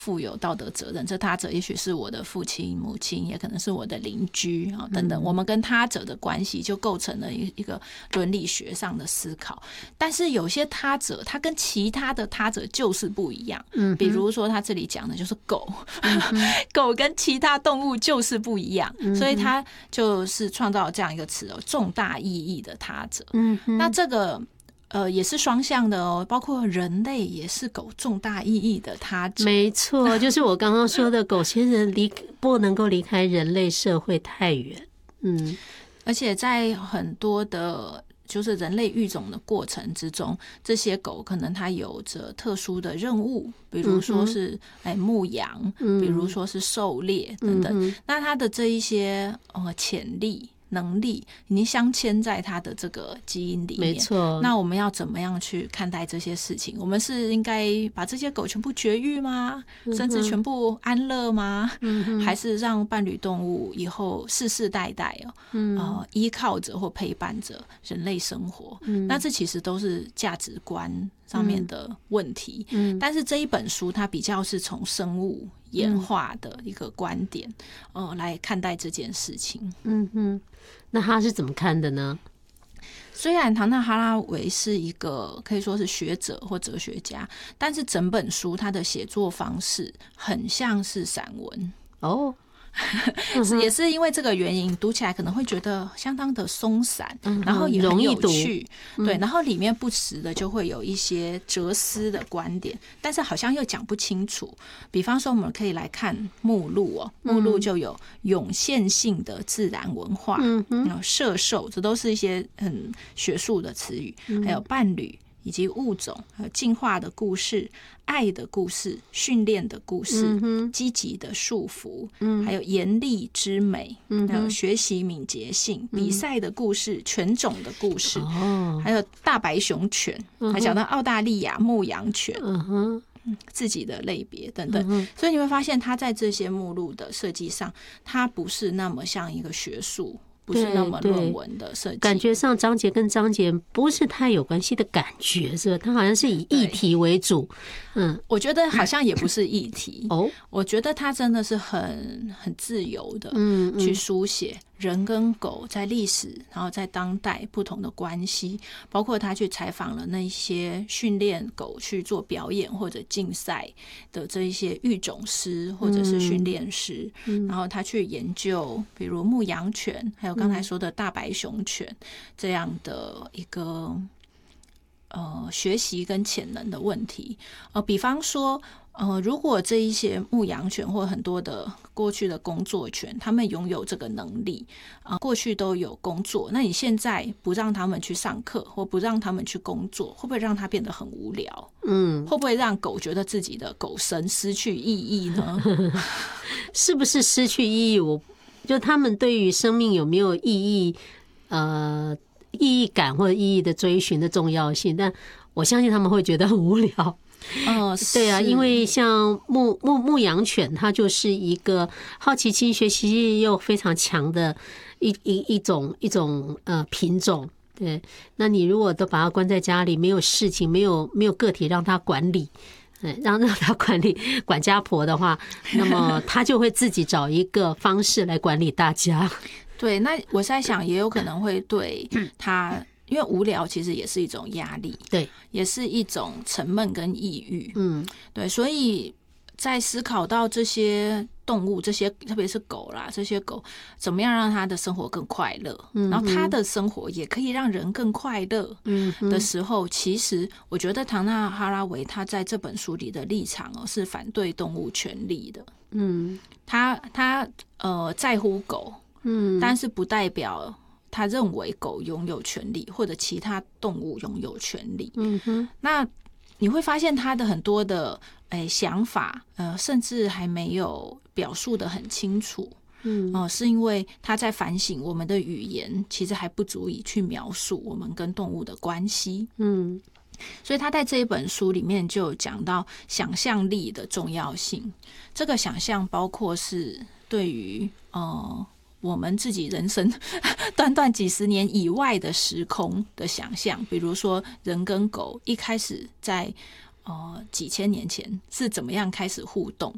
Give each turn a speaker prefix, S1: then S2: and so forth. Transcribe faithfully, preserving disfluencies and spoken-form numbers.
S1: 负有道德责任，这他者也许是我的父亲母亲，也可能是我的邻居等等，我们跟他者的关系就构成了一个伦理学上的思考。但是有些他者他跟其他的他者就是不一样，比如说他这里讲的就是狗狗跟其他动物就是不一样，所以他就是创造了这样一个词，重大意义的他者。那这个呃，也是双向的哦，包括人类也是狗重大意义的他者。
S2: 没错，就是我刚刚说的，狗其实离不能够离开人类社会太远。嗯，
S1: 而且在很多的就是人类育种的过程之中，这些狗可能它有着特殊的任务，比如说是哎牧羊，比如说是狩猎等等。那它的这一些呃潜力。能力已经镶嵌在他的这个基因里面，
S2: 没错。
S1: 那我们要怎么样去看待这些事情？我们是应该把这些狗全部绝育吗？嗯、甚至全部安乐吗？嗯、还是让伴侣动物以后世世代代哦，嗯、呃，依靠着或陪伴着人类生活？嗯、那这其实都是价值观上面的问题。嗯、但是这一本书它比较是从生物演化的一个观点，嗯、呃，来看待这件事情。
S2: 嗯哼，那他是怎么看的呢？
S1: 虽然唐纳哈拉维是一个可以说是学者或哲学家，但是整本书他的写作方式很像是散文
S2: 哦。
S1: 也是因为这个原因，读起来可能会觉得相当的松散，嗯、然后也很有趣，嗯、对，然后里面不时的就会有一些哲思的观点，但是好像又讲不清楚。比方说，我们可以来看目录哦，目录就有涌现性的自然文化，嗯、有摄受，这都是一些很学术的词语，嗯、还有伴侣。以及物种，还有进化的故事、爱的故事、训练的故事、积极的束缚，嗯、还有严厉之美，嗯、还有学习敏捷性、嗯、比赛的故事、犬种的故事，哦、还有大白熊犬，嗯、还讲到澳大利亚牧羊犬，嗯、自己的类别等等。嗯、所以你会发现，它在这些目录的设计上，它不是那么像一个学术。不是那么论文的设计，
S2: 感觉上章节跟章节不是太有关系的感觉，是吧？它好像是以议题为主。嗯，
S1: 我觉得好像也不是议题哦，我觉得它真的是很很自由的，嗯，去书写人跟狗在历史，然后在当代不同的关系，包括他去采访了那些训练狗去做表演或者竞赛的这一些育种师或者是训练师，嗯、然后他去研究，比如牧羊犬，还有刚才说的大白熊犬这样的一个呃学习跟潜能的问题。呃，比方说。呃，如果这一些牧羊犬或很多的过去的工作犬，他们拥有这个能力，啊、呃，过去都有工作，那你现在不让他们去上课，或不让他们去工作，会不会让他变得很无聊？嗯，会不会让狗觉得自己的狗生失去意义呢？
S2: 是不是失去意义？我就他们对于生命有没有意义？呃，意义感或者意义的追寻的重要性，但我相信他们会觉得很无聊。
S1: 哦，
S2: 对啊，因为像牧牧牧羊犬，它就是一个好奇心、学习力又非常强的一一一种一种呃品种。对，那你如果都把它关在家里，没有事情，没有没有个体让它管理，让让它管理管家婆的话，那么它就会自己找一个方式来管理大家。
S1: 对，那我在想，也有可能会对它。因为无聊其实也是一种压力，
S2: 对，
S1: 也是一种沉闷跟抑郁，嗯，对，所以在思考到这些动物，这些特别是狗啦，这些狗怎么样让它的生活更快乐，嗯、然后它的生活也可以让人更快乐的时候，嗯、其实我觉得唐纳哈拉维他在这本书里的立场哦是反对动物权利的，嗯，他他呃在乎狗，嗯，但是不代表。他认为狗拥有权利，或者其他动物拥有权利。嗯哼，那你会发现他的很多的诶想法，呃，甚至还没有表述得很清楚。嗯，哦、呃，是因为他在反省我们的语言其实还不足以去描述我们跟动物的关系。嗯，所以他在这一本书里面就讲到想象力的重要性。这个想象包括是对于呃。我们自己人生短短几十年以外的时空的想象，比如说人跟狗一开始在呃几千年前是怎么样开始互动，